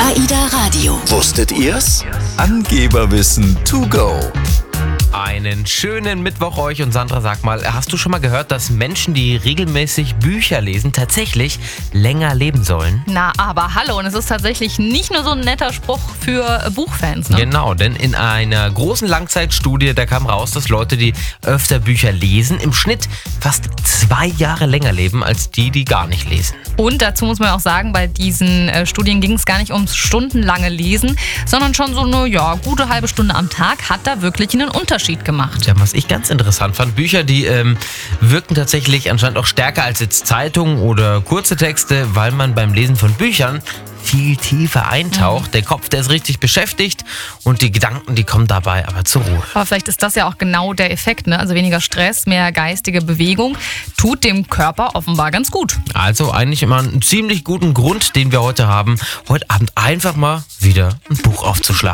AIDA Radio. Wusstet ihr's? Angeberwissen to go. Einen schönen Mittwoch euch und Sandra, sag mal, hast du schon mal gehört, dass Menschen, die regelmäßig Bücher lesen, tatsächlich länger leben sollen? Na, aber hallo, und es ist tatsächlich nicht nur so ein netter Spruch für Buchfans, ne? Genau, denn in einer großen Langzeitstudie, da kam raus, dass Leute, die öfter Bücher lesen, im Schnitt fast 2 Jahre länger leben als die, die gar nicht lesen. Und dazu muss man auch sagen, bei diesen Studien ging es gar nicht ums stundenlange Lesen, sondern schon so eine gute halbe Stunde am Tag hat da wirklich einen Unterschied gemacht. Ja, was ich ganz interessant fand, Bücher, die wirken tatsächlich anscheinend auch stärker als jetzt Zeitungen oder kurze Texte, weil man beim Lesen von Büchern viel tiefer eintaucht. Der Kopf, der ist richtig beschäftigt und die Gedanken, die kommen dabei aber zur Ruhe. Aber vielleicht ist das ja auch genau der Effekt, ne? Also weniger Stress, mehr geistige Bewegung tut dem Körper offenbar ganz gut. Also eigentlich immer einen ziemlich guten Grund, den wir heute haben, heute Abend einfach mal wieder ein Buch aufzuschlagen.